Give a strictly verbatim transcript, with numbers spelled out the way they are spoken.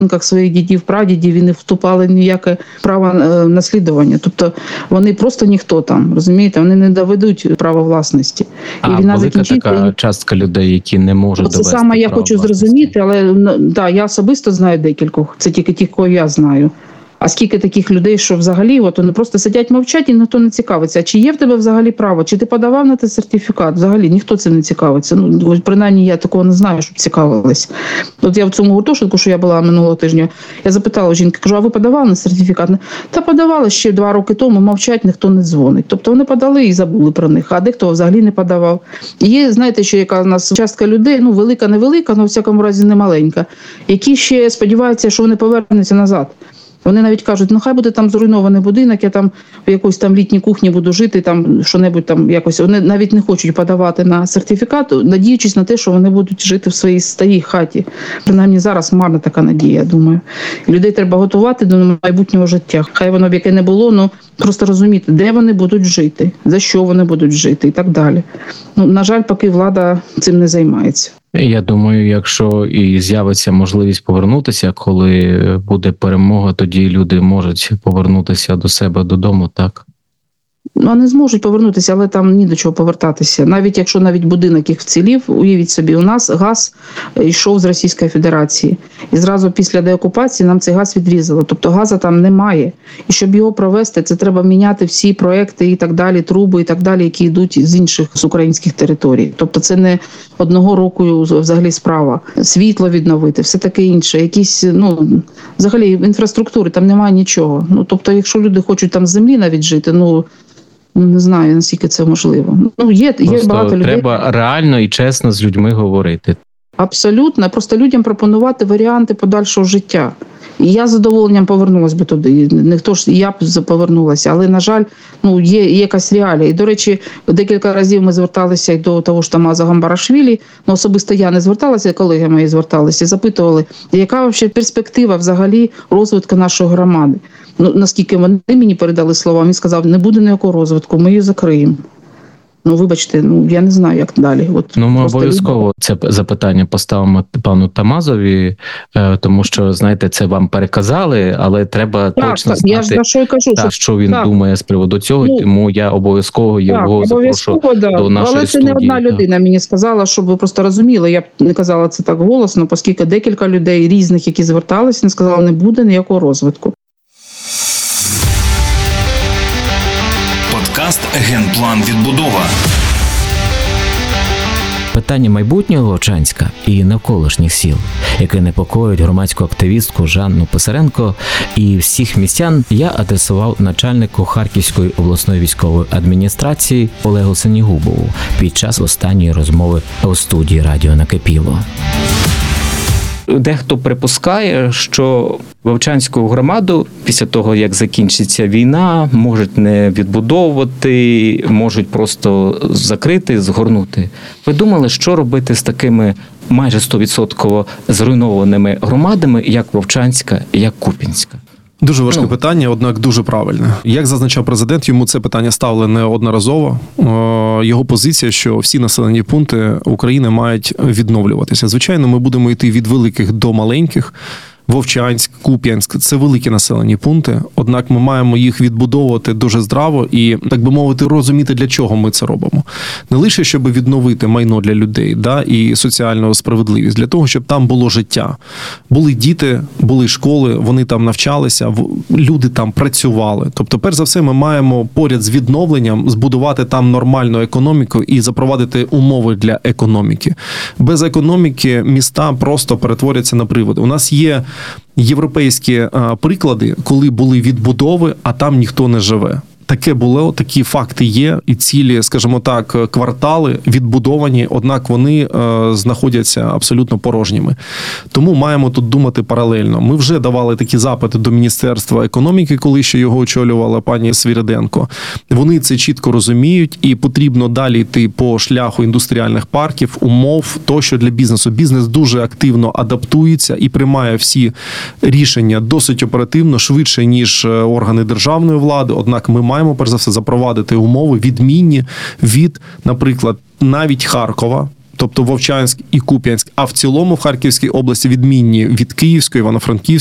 як своїх дідів, прадідів, і не вступали в ніяке право наслідування. Тобто вони просто ніхто там, розумієте, вони не доведуть право власності. А і війна велика така і... частка людей, які не можуть довести право власності? Це саме я хочу зрозуміти, але да, я особисто знаю декількох, це тільки ті, кого я знаю. А скільки таких людей, що взагалі от вони просто сидять, мовчать і ніхто не цікавиться. А чи є в тебе взагалі право? Чи ти подавав на цей сертифікат? Взагалі ніхто цим не цікавиться. Ну, принаймні я такого не знаю, щоб цікавились. От я в цьому гуртожитку, що я була минулого тижня, я запитала у жінки, кажу, а ви подавали на сертифікат? Та подавали ще два роки тому, мовчать, ніхто не дзвонить. Тобто вони подали і забули про них, а дехто взагалі не подавав. І є, знаєте, що яка у нас частка людей, ну велика-невелика, але в всякому разі не маленька, які ще сподіваються, що вони повернуться назад. Вони навіть кажуть, ну хай буде там зруйнований будинок, я там в якоїсь там літній кухні буду жити, там що-небудь там якось. Вони навіть не хочуть подавати на сертифікат, надіючись на те, що вони будуть жити в своїй старій хаті. Принаймні зараз марна така надія, я думаю. Людей треба готувати до майбутнього життя. Хай воно б яке не було, ну просто розуміти, де вони будуть жити, за що вони будуть жити і так далі. Ну, на жаль, поки влада цим не займається. Я думаю, якщо і з'явиться можливість повернутися, коли буде перемога, тоді люди можуть повернутися до себе додому, так? Вони зможуть повернутися, але там ні до чого повертатися. Навіть якщо навіть будинок їх вцілів, уявіть собі, у нас газ йшов з Російської Федерації. І зразу після деокупації нам цей газ відрізало. Тобто газу там немає. І щоб його провести, це треба міняти всі проекти і так далі, труби і так далі, які йдуть з інших, з українських територій. Тобто це не одного року взагалі справа. Світло відновити, все таке інше. Якісь, ну, взагалі інфраструктури, там немає нічого. Ну, тобто, якщо люди хочуть там з землі навіть жити, ну, не знаю, наскільки це можливо. Ну, є, є багато людей. Треба реально і чесно з людьми говорити. Абсолютно. Просто людям пропонувати варіанти подальшого життя. І я з задоволенням повернулася би туди. Ніхто ж, я б повернулася. Але, на жаль, ну, є, є якась реалія. І, до речі, декілька разів ми зверталися і до того ж Тамаза Гамбарашвілі. Ну, особисто я не зверталася, колеги мої зверталися, запитували, яка взагалі перспектива взагалі розвитку нашої громади. Ну, наскільки вони мені передали слова, він сказав, не буде ніякого розвитку, ми її закриємо. Ну, вибачте, ну, я не знаю, як далі. От, ну, ми обов'язково люди... це запитання поставимо пану Тамазові, тому що, знаєте, це вам переказали, але треба так, точно так, знати, я ж на що, я кажу, та, що... що він так. думає з приводу цього, ну, тому я обов'язково його запрошу да. до нашої але студії. Але це не одна людина мені сказала, щоб ви просто розуміли, я б не казала це так голосно, оскільки декілька людей різних, які зверталися, не сказали, не буде ніякого розвитку. Подкаст «Генплан Відбудова». Питання майбутнього Лучанська і навколишніх сіл, яке непокоїть громадську активістку Жанну Писаренко і всіх містян, я адресував начальнику Харківської обласної військової адміністрації Олегу Синігубову під час останньої розмови у студії «Радіо Накипіло». Дехто припускає, що Вовчанську громаду після того, як закінчиться війна, можуть не відбудовувати, можуть просто закрити, згорнути. Ви думали, що робити з такими майже сто відсотків зруйнованими громадами, як Вовчанська і як Куп'янська? Дуже важке ну. питання, однак дуже правильне. Як зазначав президент, йому це питання ставили неодноразово. Його позиція, що всі населені пункти України мають відновлюватися. Звичайно, ми будемо йти від великих до маленьких. Вовчанськ, Куп'янськ – це великі населені пункти, однак ми маємо їх відбудовувати дуже здраво і, так би мовити, розуміти, для чого ми це робимо. Не лише, щоб відновити майно для людей, да, і соціальну справедливість, для того, щоб там було життя. Були діти, були школи, вони там навчалися, люди там працювали. Тобто, перш за все, ми маємо поряд з відновленням збудувати там нормальну економіку і запровадити умови для економіки. Без економіки міста просто перетворяться на приводи. У нас є європейські а, приклади, коли були відбудови, а там ніхто не живе. Таке було, такі факти є, і цілі, скажімо так, квартали відбудовані, однак вони е, знаходяться абсолютно порожніми. Тому маємо тут думати паралельно. Ми вже давали такі запити до Міністерства економіки, коли ще його очолювала пані Свириденко. Вони це чітко розуміють, і потрібно далі йти по шляху індустріальних парків, умов тощо для бізнесу. Бізнес дуже активно адаптується і приймає всі рішення досить оперативно, швидше, ніж органи державної влади, однак ми маємо Маємо, перш за все, запровадити умови відмінні від, наприклад, навіть Харкова, тобто Вовчанськ і Куп'янськ, а в цілому в Харківській області відмінні від Київської, Івано-Франківської,